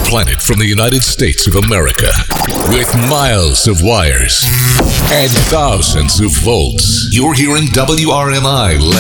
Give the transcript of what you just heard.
planet from the United States of America. With miles of wires and thousands of volts, you're hearing WRMI